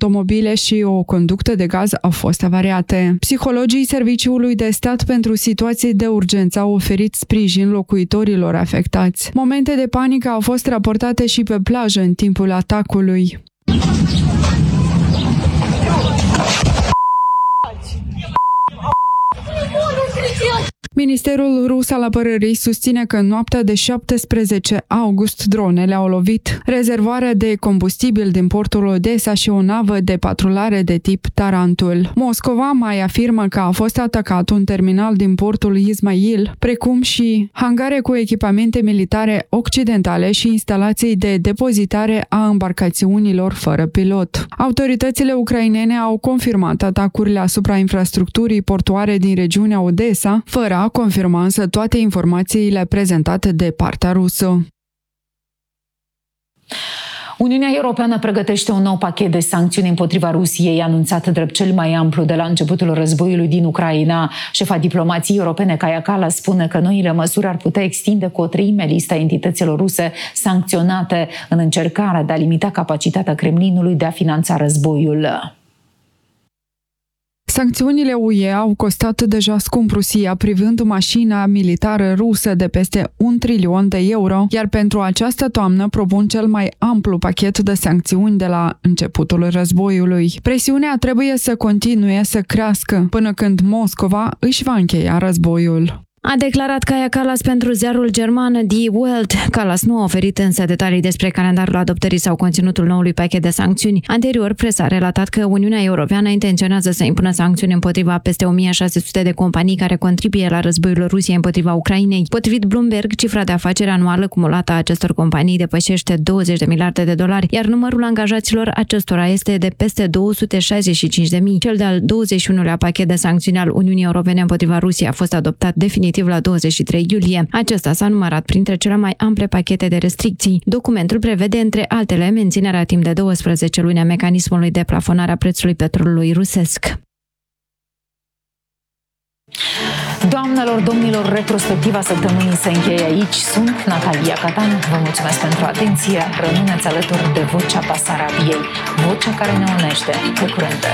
automobile și o conductă de gaz au fost avariate. Psihologii Serviciului de Stat pentru Situații de Urgență au oferit sprijin locuitorilor afectați. Momente de panică au fost raportate și pe plajă în timpul atacului. Ministerul rus al apărării susține că în noaptea de 17 august dronele au lovit rezervoarea de combustibil din portul Odessa și o navă de patrulare de tip Tarantul. Moscova mai afirmă că a fost atacat un terminal din portul Ismail, precum și hangare cu echipamente militare occidentale și instalații de depozitare a embarcațiunilor fără pilot. Autoritățile ucrainene au confirmat atacurile asupra infrastructurii portoare din regiunea Odessa, fără a confirma însă toate informațiile prezentate de partea rusă. Uniunea Europeană pregătește un nou pachet de sancțiuni împotriva Rusiei, anunțat drept cel mai amplu de la începutul războiului din Ucraina. Șefa diplomației europene, Kaja Kallas, spune că noile măsuri ar putea extinde cu o treime lista entităților ruse sancționate în încercarea de a limita capacitatea Kremlinului de a finanța războiul. Sancțiunile UE au costat deja scump Rusia, privind mașina militară rusă de peste 1 trilion de euro, iar pentru această toamnă propun cel mai amplu pachet de sancțiuni de la începutul războiului. Presiunea trebuie să continue să crească până când Moscova își va încheia războiul. A declarat Kaja Kallas pentru ziarul german Die Welt. Kallas nu a oferit însă detalii despre calendarul adoptării sau conținutul noului pachet de sancțiuni. Anterior, presa a relatat că Uniunea Europeană intenționează să impună sancțiuni împotriva peste 1600 de companii care contribuie la războiul Rusiei împotriva Ucrainei. Potrivit Bloomberg, cifra de afaceri anuală cumulată a acestor companii depășește 20 de miliarde de dolari, iar numărul angajaților acestora este de peste 265.000. Cel de-al 21-lea pachet de sancțiuni al Uniunii Europene împotriva Rusiei a fost adoptat definitiv la 23 iulie. Acesta s-a numărat printre cele mai ample pachete de restricții. Documentul prevede, între altele, menținerea timp de 12 luni a mecanismului de plafonare a prețului petrolului rusesc. Doamnelor, domnilor, retrospectiva săptămânii se încheie aici. Sunt Natalia Catan. Vă mulțumesc pentru atenție. Rămâneți alături de Vocea Basarabiei, vocea care ne unește. Pe curând!